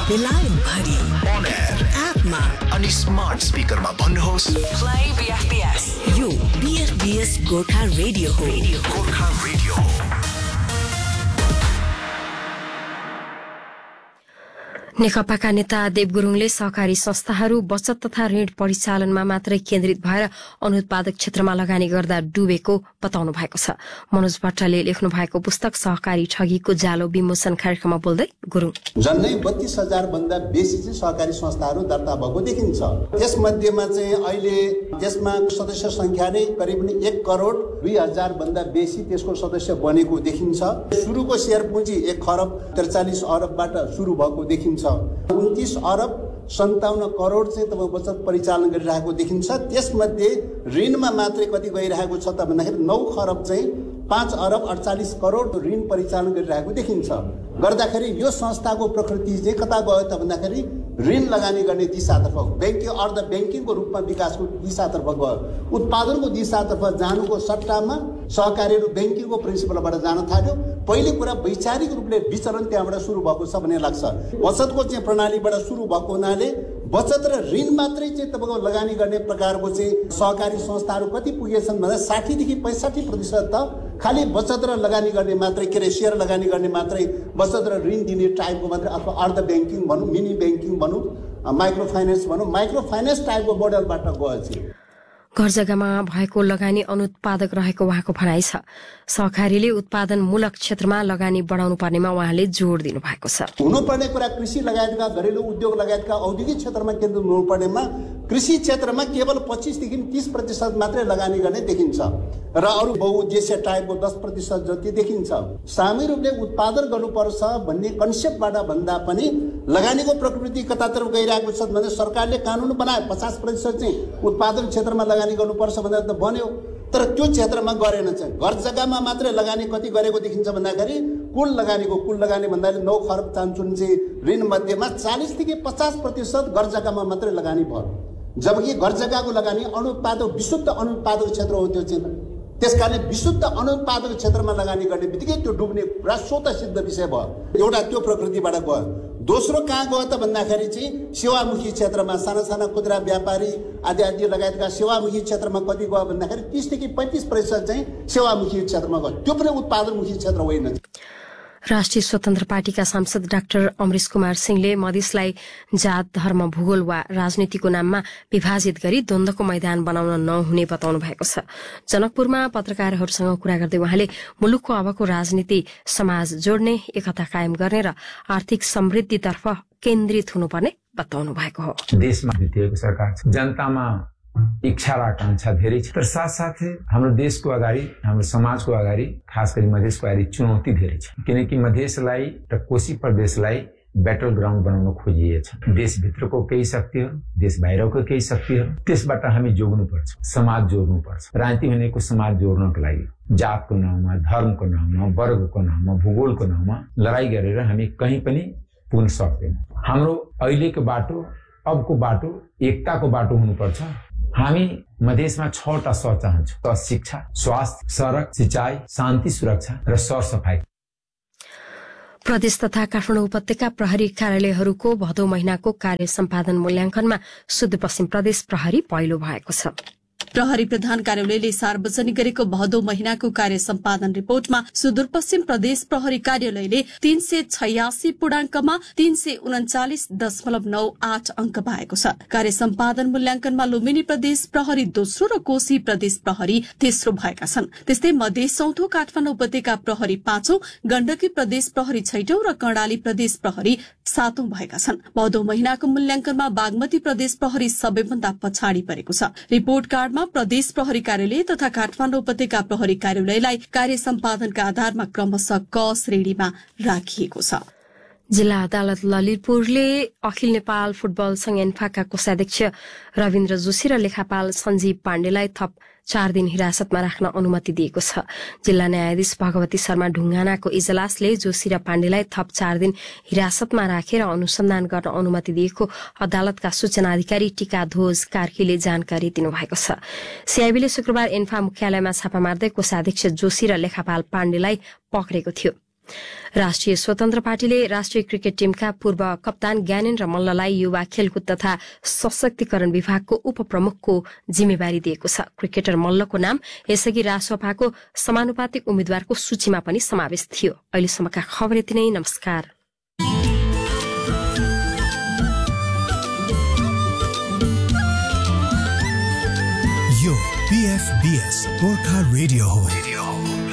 बेलायतभरि On air एपमा अनि smart स्पिकरमा भन्नुहोस् Play BFBS. यो BFBS गोर्खा रेडियो हो. गोर्खा रेडियो। नेकपाका नेता देव गुरुङले सहकारी संस्थाहरू बचत तथा ऋण परिचालनमा मात्रै केन्द्रित भएर अनुत्पादक क्षेत्रमा लगानी गर्दा डुबेको बताउनु भएको छ। मनोज भट्टले लेख्नु भएको पुस्तक सहकारी ठगीको जालो विमोचन कार्यक्रममा बोल्दै गुरुङ झन्डै 32,000 भन्दा बेसी चाहिँ सहकारी संस्थाहरू दर्ता भएको देखिन्छ। त्यसमध्येमा चाहिँ अहिले त्यसमा सदस्य संख्या नै करिब 1,02,00,000 भन्दा बेसी त्यसको सदस्य बनेको देखिन्छ। सुरुको शेयर पुँजी 1,43 अरबबाट सुरु भएको देखिन्छ। 29 अरब 57 करोड चाहिँ तपाईँ बचत परिचालन गरिरहेको देखिन्छ। त्यसमध्ये ऋणमा मात्रै कति गइरहेको छ त भन्दाखेरि 9 खरब चाहिँ 5 अरब 48 करोड ऋण परिचालन गरिरहेको देखिन्छ। गर्दाखेरि यो संस्थाको प्रकृति चाहिँ कता गयो त भन्दाखेरि ऋण लगानी गर्ने दिशातर्फ, ब्याङ्किङ अर्ध ब्याङ्किङको रूपमा विकासको दिशातर्फ गयो। उत्पादनको दिशातर्फ जानुको सट्टामा सहकारीहरू ब्याङ्किङको प्रिन्सिपलबाट जान थाल्यो। पहिले कुरा वैचारिक रूपले विचलन त्यहाँबाट सुरु भएको छ भन्ने लाग्छ। बचतको चाहिँ प्रणालीबाट सुरु भएको हुनाले बचत र ऋण मात्रै चाहिँ तपाईँको लगानी गर्ने प्रकारको चाहिँ सहकारी संस्थाहरू कति पुगेछन् भन्दा 60 देखि 65% त खालि बचत र लगानी गर्ने मात्रै, के अरे सेयर लगानी गर्ने मात्रै, बचत र ऋण दिने टाइपको मात्रै, अथवा अर्ध ब्याङ्किङ भनौँ, मिनी ब्याङ्किङ भनौँ, माइक्रो फाइनेन्स भनौँ, माइक्रो फाइनेन्स टाइपको मोडलबाट गएछ। घर जग्गामा भएको लगानी अनुत्पादक रहेको उहाँको भनाइ छ। सहकारीले उत्पादनमूलक क्षेत्रमा लगानी बढाउनु पर्नेमा उहाँले जोड दिनु भएको छ। हुनुपर्ने कुरा कृषि लगायतका घरेलु उद्योग लगायतका औद्योगिक क्षेत्रमा केन्द्रित हुनुपर्नेमा कृषि क्षेत्रमा केवल 25 देखि 30% मात्रै लगानी गर्ने देखिन्छ र अरू बहुउद्देश्य टाइपको 10% जति देखिन्छ। सामूहिक रूपले उत्पादन गर्नुपर्छ भन्ने कन्सेप्टबाट भन्दा पनि लगानीको प्रकृति कतातर्फ गइरहेको छ भने सरकारले कानुन बनायो 50% चाहिँ उत्पादन क्षेत्रमा लगानी गर्नुपर्छ भनेर त बन्यो, तर त्यो क्षेत्रमा गरेन चाहिँ। घर जग्गामा मात्रै लगानी कति गरेको देखिन्छ भन्दाखेरि कुल लगानी भन्दाखेरि 9 खरब चान्चुन चाहिँ ऋण मध्येमा 40 देखि 50% घर जग्गामा मात्रै लगानी भयो। जबकि घर जग्गाको लगानी अनुत्पादक विशुद्ध अनुत्पादक क्षेत्र हो त्यो चाहिँ। त्यसकारणले विशुद्ध अनुत्पादक क्षेत्रमा लगानी गर्ने बित्तिकै त्यो डुब्ने कुरा स्वतः सिद्ध विषय भयो। एउटा त्यो प्रकृतिबाट गयो। दोस्रो कहाँ गयो त भन्दाखेरि चाहिँ सेवामुखी क्षेत्रमा साना खुद्रा व्यापारी आदि लगायतका सेवामुखी क्षेत्रमा कति गयो भन्दाखेरि 30 देखि 35% चाहिँ सेवामुखी क्षेत्रमा गयो। त्यो पनि उत्पादनमुखी क्षेत्र होइन। राष्ट्रिय स्वतन्त्र पार्टीका सांसद डाक्टर अमरेश कुमार सिंहले मधेसलाई जात, धर्म, भूगोल वा राजनीतिको नाममा विभाजित गरी द्वन्द्वको मैदान बनाउन नहुने बताउनु भएको छ। जनकपुरमा पत्रकारहरूसँग कुरा गर्दै उहाँले मुलुकको अबको राजनीति समाज जोड्ने, एकता कायम गर्ने र आर्थिक समृद्धितर्फ केन्द्रित हुनुपर्ने बताउनु भएको हो। देशमा जितिएको सरकार छ, जनतामा इच्छा र आकांक्षा धेरै छ, तर साथसाथै हाम्रो देशको अगाडि, हाम्रो समाजको अगाडि, खास गरी मधेसको अगाडि चुनौती धेरै छ। किनकि मधेसलाई र कोशी प्रदेशलाई ब्याटल ग्राउन्ड बनाउन खोजिएछ। देशभित्रको केही शक्तिहरू, देश बाहिरको केही शक्तिहरू, त्यसबाट हामी जोड्नुपर्छ, समाज जोड्नुपर्छ। राजनीति भनेको समाज जोड्नको लागि जातको नाउँमा, धर्मको नाउँमा, वर्गको नाउँमा, भूगोलको नाउँमा लडाई गरेर हामी कहीँ पनि पुग्न सक्दैनौँ। हाम्रो अहिलेको बाटो, अबको बाटो एकताको बाटो हुनुपर्छ। हामी मधेसमा 6वटा स चाहन्छौँ: शिक्षा, स्वास्थ्य, सडक, सिंचाई, शान्ति, सुरक्षा र सरसफाई। प्रदेश तथा काठमाडौँ उपत्यका प्रहरी कार्यालयहरूको भदौ महिनाको कार्य सम्पादन मूल्याङ्कनमा सुदूरपश्चिम प्रदेश प्रहरी पहिलो भएको छ। प्रहरी प्रधान कार्यालयले सार्वजनिक गरेको भदौ महिनाको कार्य सम्पादन रिपोर्टमा सुदूरपश्चिम प्रदेश प्रहरी कार्यालयले 386 पूर्णाङ्कमा 339.98 अंक पाएको छ। कार्य सम्पादन मूल्याङ्कनमा लुम्बिनी प्रदेश प्रहरी दोस्रो र कोशी प्रदेश प्रहरी तेस्रो भएका छन्। त्यस्तै मधेस चौथो, काठमाडौँ उपत्यका प्रहरी पाँचौं, गण्डकी प्रदेश प्रहरी छैटौं र कर्णाली प्रदेश प्रहरी सातौं भएका छन्। भदौ महिनाको मूल्याङ्कनमा बागमती प्रदेश प्रहरी सबैभन्दा पछाडि परेको छ। रिपोर्ट कार्डमा प्रदेश प्रहरी कार्यालय तथा काठमाडौँ उपत्यका प्रहरी कार्यालयलाई कार्य सम्पादनका आधारमा क्रमशः क श्रेणीमा राखिएको छ। जिल्ला अदालत ललितपुरले अखिल नेपाल फुटबल संघ एन्फाका कोषाध्यक्ष रविन्द्र जोशी र लेखापाल सञ्जीव पाण्डेलाई थप 4 दिन हिरासतमा राख्न अनुमति दिएको छ। जिल्ला न्यायाधीश भगवती शर्मा ढुङ्गानाको इजलासले जोशी र पाण्डेलाई थप 4 दिन हिरासतमा राखेर अनुसन्धान गर्न अनुमति दिएको अदालतका सूचना अधिकारी टीका ध्वज कार्कीले जानकारी दिनुभएको छ। सीआईबीले शुक्रबार एन्फा मुख्यालयमा छापा मार्दै कोषाध्यक्ष जोशी र लेखापाल पाण्डेलाई पक्रेको थियो। राष्ट्रिय स्वतन्त्र पार्टीले राष्ट्रिय क्रिकेट टीमका पूर्व कप्तान ज्ञानेन्द्र मल्ललाई युवा खेलकुद तथा सशक्तिकरण विभागको उपप्रमुखको जिम्मेवारी दिएको छ। क्रिकेटर मल्लको नाम यसअघि राजसभाको समानुपातिक उम्मेद्वारको सूचीमा पनि समावेश थियो। अहिलेसम्मका खबर यति नै। नमस्कार। यो PFBS गोर्खा रेडियो हो।